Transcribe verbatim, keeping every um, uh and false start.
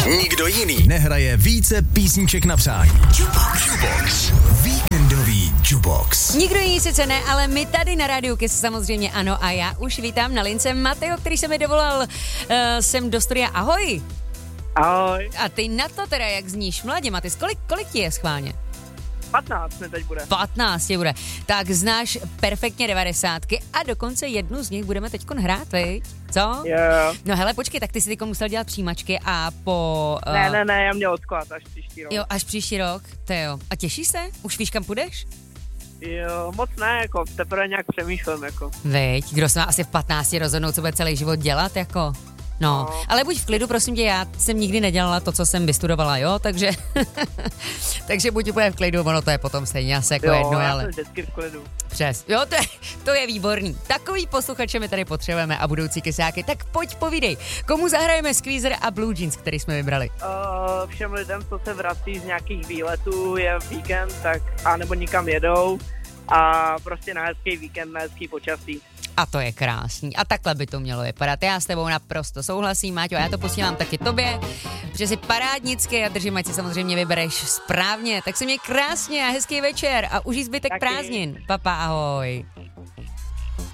Nikdo jiný nehraje více písniček na přání. Jukebox. Jukebox. Víkendový Jukebox. Nikdo jiný sice ne, ale my tady na Rádiu Kiss samozřejmě ano a já už vítám na lince Mateo, který se mi dovolal uh, sem do studia. Ahoj. Ahoj. A ty na to teda, jak zníš mladě, Matis, kolik, kolik ti je schválně? patnáct mi teď bude. patnáct bude. Tak znáš perfektně devadesátky a dokonce jednu z nich budeme teďkon hrát, viď? Co? Jo. No hele, počkej, tak ty si teďko musel dělat přijímačky a po... Uh... Ne, ne, ne, já měl odklad až příští rok. Jo, až příští rok, to jo. A těšíš se? Už víš, kam půjdeš? Jo, moc ne, jako teprve nějak přemýšlím, jako. Veď, kdo se má asi v patnácti rozhodnout, co bude celý život dělat, jako... No, no, ale buď v klidu, prosím tě, já jsem nikdy nedělala to, co jsem vystudovala, jo, takže takže buď úplně v klidu, ono to je potom stejně asi jako jo, jedno, já ale... jsem vždycky v klidu. Přes, jo, to je, to je výborný. Takový posluchače my tady potřebujeme a budoucí kysáky, tak pojď povídej, komu zahrajeme Squeezer a Blue Jeans, který jsme vybrali? Uh, všem lidem, co se vrací z nějakých výletů, je víkend, tak, anebo nikam jedou a prostě na hezký víkend, na hezký počasí. A to je krásný. A takhle by to mělo vypadat. Já s tebou naprosto souhlasím, Máťo, a já to posílám taky tobě, protože jsi parádnický a držím, ať si samozřejmě vybereš správně. Tak se měj krásně a hezký večer a užij zbytek Taky. prázdnin. Papa, ahoj.